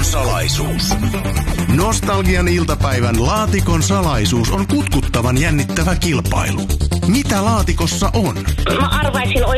salaisuus. Nostalgian iltapäivän laatikon salaisuus on kutkuttavan jännittävä kilpailu. Mitä laatikossa on? Mä arvaisin